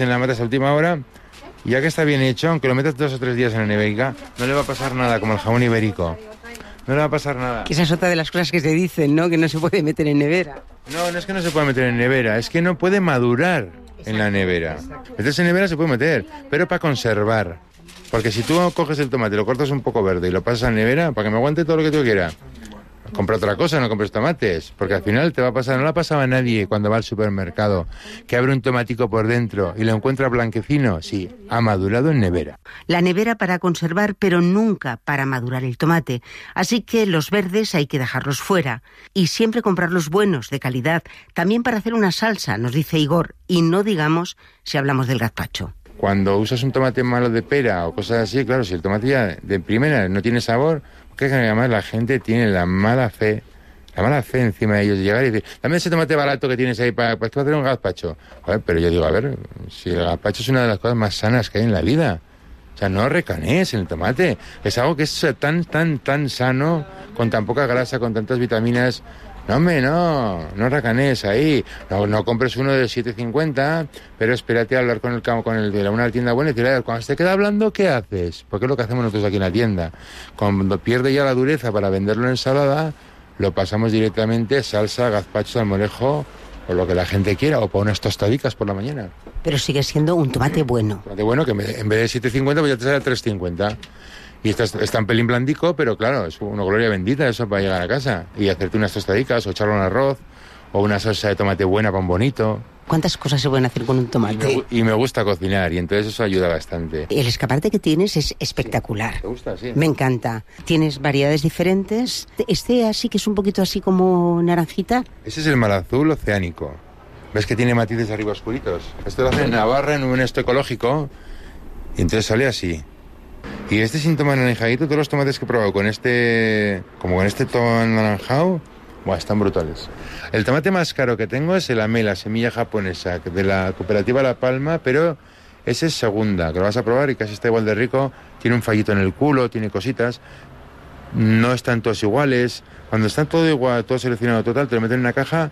En la matas a última hora, y ya que está bien hecho, aunque lo metas 2 o 3 días en la nevera, no le va a pasar nada, como el jamón ibérico. No le va a pasar nada. Que esa es otra de las cosas que se dicen, ¿no? Que no se puede meter en nevera. No es que no se pueda meter en nevera, es que no puede madurar en la nevera. Meterse en nevera se puede meter, pero para conservar. Porque si tú coges el tomate, lo cortas un poco verde y lo pasas a la nevera, para que me aguante todo lo que tú quieras, compra otra cosa, no compres tomates, porque al final te va a pasar, no le ha pasado a nadie cuando va al supermercado, que abre un tomatico por dentro y lo encuentra blanquecino. Sí, ha madurado en nevera. La nevera para conservar, pero nunca para madurar el tomate. Así que los verdes hay que dejarlos fuera. Y siempre comprar los buenos, de calidad, también para hacer una salsa, nos dice Igor, y no digamos si hablamos del gazpacho. Cuando usas un tomate malo de pera o cosas así, claro, si el tomate ya de primera no tiene sabor, que además la gente tiene la mala fe encima de ellos, de llegar y decir, dame ese tomate barato que tienes ahí para hacer un gazpacho. Joder, pero yo digo, a ver, si el gazpacho es una de las cosas más sanas que hay en la vida. O sea, no recanees en el tomate. Es algo que es tan sano, con tan poca grasa, con tantas vitaminas. No, hombre, no racanees ahí. No compres uno de 7,50, pero espérate a hablar con el de una tienda buena y decirle, cuando se queda hablando, ¿qué haces? Porque es lo que hacemos nosotros aquí en la tienda. Cuando pierde ya la dureza para venderlo en ensalada, lo pasamos directamente salsa, gazpacho, salmorejo, o lo que la gente quiera, o para unas tostadicas por la mañana. Pero sigue siendo un tomate bueno. Tomate bueno, que en vez de 7,50, pues ya te sale a 3,50. Y está un pelín blandico, pero claro, es una gloria bendita eso para llegar a casa. Y hacerte unas tostadicas, o echarle un arroz, o una salsa de tomate buena para un bonito. ¿Cuántas cosas se pueden hacer con un tomate? Y me gusta cocinar, y entonces eso ayuda bastante. El escaparate que tienes es espectacular. Sí. ¿Te gusta? Sí. Me encanta. Tienes variedades diferentes. Este así, que es un poquito así como naranjita. Ese es el malazul oceánico. ¿Ves que tiene matices arriba oscuritos? Esto lo hacen en Navarra, en un esto ecológico, y entonces sale así. Y este síntoma anaranjadito, todos los tomates que he probado con este tono anaranjado, están brutales. El tomate más caro que tengo es el Amé, la semilla japonesa, de la cooperativa La Palma, pero ese es segunda, que lo vas a probar y casi está igual de rico. Tiene un fallito en el culo, tiene cositas, no están todos iguales. Cuando están todo igual, todo seleccionado total, te lo meten en una caja,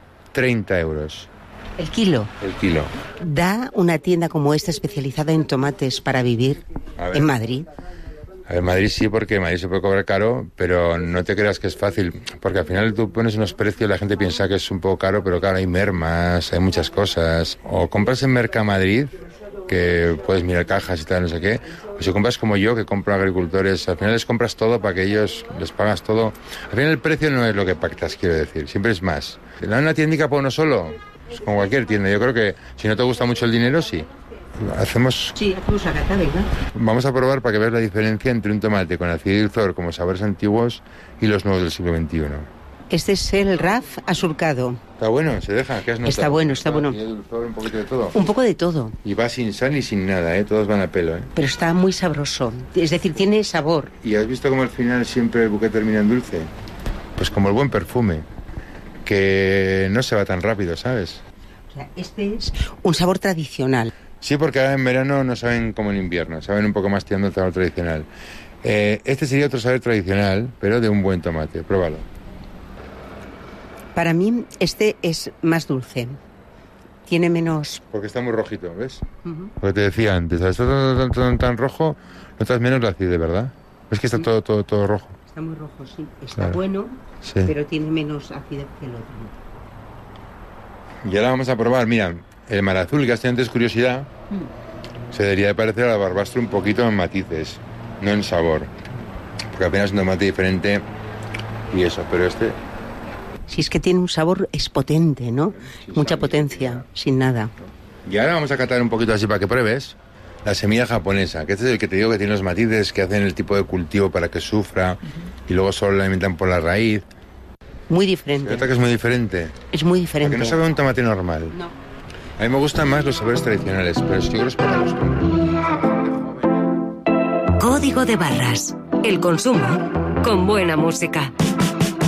30 euros. ¿El kilo? El kilo. ¿Da una tienda como esta especializada en tomates para vivir en Madrid? A ver, Madrid sí, porque Madrid se puede cobrar caro, pero no te creas que es fácil, porque al final tú pones unos precios y la gente piensa que es un poco caro, pero claro, hay mermas, hay muchas cosas. O compras en Mercamadrid, que puedes mirar cajas y tal, no sé qué, o si compras como yo, que compro agricultores, al final les compras todo para que ellos les pagas todo. Al final el precio no es lo que pactas, quiero decir, siempre es más. ¿Una tiendica para uno solo? Pues como cualquier tienda, yo creo que si no te gusta mucho el dinero, sí. Hacemos la cata, venga. Vamos a probar para que veas la diferencia entre un tomate con acidez y dulzor como sabores antiguos y los nuevos del siglo XXI. Este es el Raf asurcado. Está bueno, se deja. ¿Qué has notado? Está bueno. Y el dulzor, un poquito de todo. Un poco de todo. Y va sin sal y sin nada, todos van a pelo. Pero está muy sabroso, es decir, tiene sabor. ¿Y has visto cómo al final siempre el buque termina en dulce? Pues como el buen perfume, que no se va tan rápido, ¿sabes? O sea, este es un sabor tradicional. Sí, porque ahora en verano no saben como en invierno, saben un poco más tirando el sabor tradicional. Este sería otro sabor tradicional, pero de un buen tomate. Pruébalo. Para mí este es más dulce. Tiene menos... Porque está muy rojito, ¿ves? Uh-huh. Lo que te decía antes, al estar tan rojo, notas menos la acidez, ¿verdad? ¿Ves que está todo rojo? Está muy rojo, sí. Está bueno, sí, pero tiene menos acidez que el otro. Y ahora vamos a probar, mira, el malazul, que has tenido antes curiosidad, se debería de parecer a la barbastra un poquito en matices, no en sabor. Porque apenas es un tomate diferente y eso, pero este... Si es que tiene un sabor, es potente, ¿no? Mucha potencia, sin nada. Y ahora vamos a catar un poquito así para que pruebes la semilla japonesa, que este es el que te digo que tiene los matices, que hacen el tipo de cultivo para que sufra, y luego solo la alimentan por la raíz. Muy diferente. ¿Nota que es muy diferente? Es muy diferente. Porque no sabe un tomate normal. No. A mí me gustan más los sabores tradicionales, pero yo creo que es por la costumbre. Código de Barras. El consumo con buena música.